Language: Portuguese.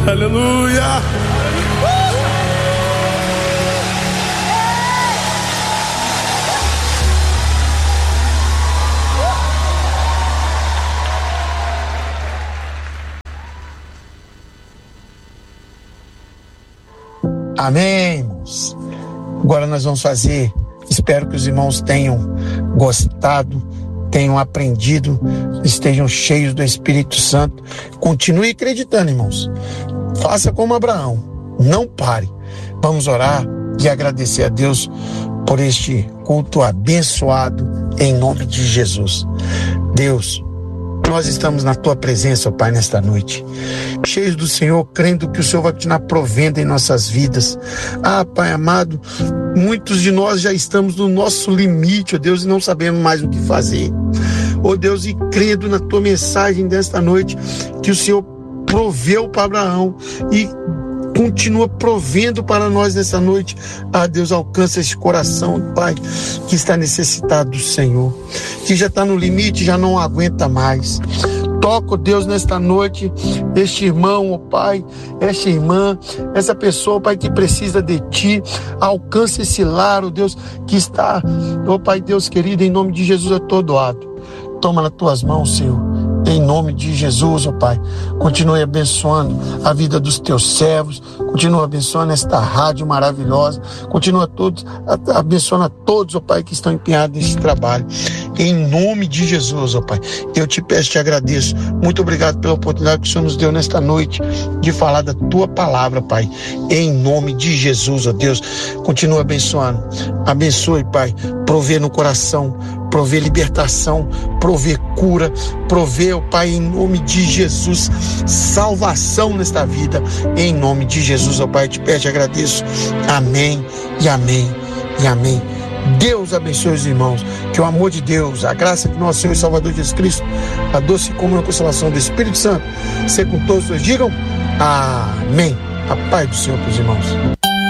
Aleluia. Amém, irmãos. Agora nós vamos fazer, espero que os irmãos tenham gostado, tenham aprendido, estejam cheios do Espírito Santo. Continue acreditando, irmãos. Faça como Abraão, não pare. Vamos orar e agradecer a Deus por este culto abençoado em nome de Jesus. Deus, nós estamos na Tua presença, ó Pai, nesta noite, cheios do Senhor, crendo que o Senhor vai continuar provendo em nossas vidas. Pai amado, muitos de nós já estamos no nosso limite, ó Deus, e não sabemos mais o que fazer. Ó Deus, e crendo na Tua mensagem desta noite, que o Senhor proveu para Abraão e continua provendo para nós nessa noite. Deus, alcança esse coração, Pai, que está necessitado do Senhor, que já está no limite, já não aguenta mais. Toca, Deus, nesta noite, este irmão, Pai, esta irmã, essa pessoa, Pai, que precisa de Ti. Alcança esse lar, Deus, que está, Pai, Deus querido, em nome de Jesus, é todo doado. Toma nas Tuas mãos, Senhor. Em nome de Jesus, ó Pai, continue abençoando a vida dos Teus servos, continue abençoando esta rádio maravilhosa, continue abençoando a todos, ó Pai, que estão empenhados nesse trabalho. Em nome de Jesus, ó Pai, eu te peço, te agradeço. Muito obrigado pela oportunidade que o Senhor nos deu nesta noite de falar da Tua palavra, Pai. Em nome de Jesus, ó Deus, continue abençoando. Abençoe, Pai, provê no coração, provê libertação, provê cura, provê, ó Pai, em nome de Jesus, salvação nesta vida. Em nome de Jesus, ó Pai, eu te peço, te agradeço. Amém e amém e amém. Deus abençoe os irmãos, que o amor de Deus, a graça de nosso Senhor e Salvador Jesus Cristo, a doce comunhão e consolação do Espírito Santo, seja com todos, digam amém. A paz do Senhor para os irmãos.